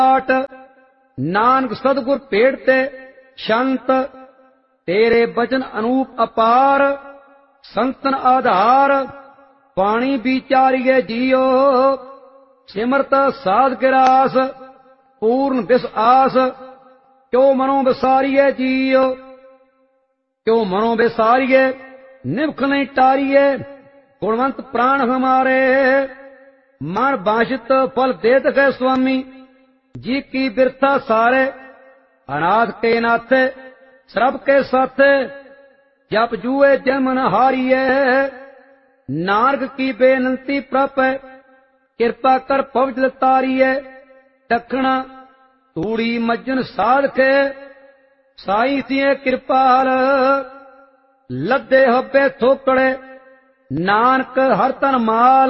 पाट नानक सतगुर पेड़ ते शंत तेरे बचन अनूप अपार संतन आधार पानी विचारिए जियो सिमरत साध गिरास पूर्ण विस आस क्यों मनो विसारिए जियो क्यों मनो विसारिए निभख नहीं टारिए गुणवंत प्राण हमारे मन बांशित फल देत गए स्वामी जी की बिरथा सारे अनाथ के नाथे सरब के साथे जप जुए जन्म न हारिए नारग की बेनंती प्रप कृपा कर पवज तारिए दखना तूड़ी मज्जन साध के साई थिए कृपाल लद्दे हब्बे थोकड़े नानक हर तन माल